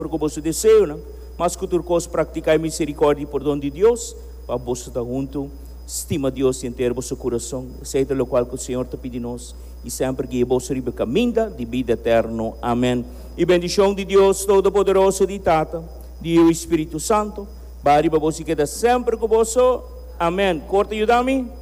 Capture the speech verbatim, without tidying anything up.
com o vosso desejo, não? Mas que tu cos praticar misericórdia por dom de Deus, para você estar junto, estima Deus inteiro vosso coração, aceita o qual que o Senhor te pede nós, e sempre que você ribe caminha de vida eterna. Amém. E bendição de Deus Todo-Poderoso, de Tata, de o Espírito Santo, para você queda sempre com você. Amém. Corta, ajuda-me.